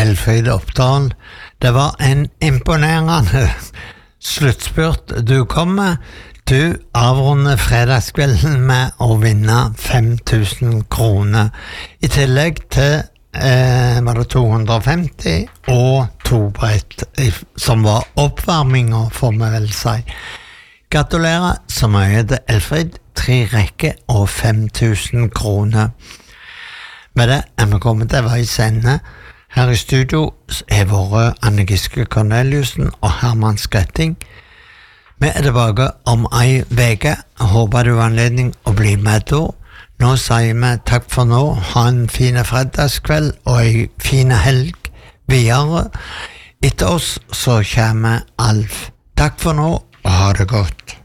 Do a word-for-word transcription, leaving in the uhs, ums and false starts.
Elfrid Oppdal. Det var en imponerende sluttspurt du kom med. Du avrunder fredagskvelden med å vinne fem tusen kroner. I tillegg til eh, var det to hundre og femti og to brett, som var oppvarminger, får vi vel si. Gratulerer så mye til Elfrid, tre rekker og fem tusen kroner. Med det er vi kommet til veis ende. Her i studio er våre Anne Giske Corneliussen og Herman Skretting. Vi er tilbake om ei veke. Håper du har anledning å bli med da. Nå sier vi takk for nå. Ha en fin fredagskveld og en fin helg videre. Etter oss så kommer Alf. Takk for nå og ha det godt.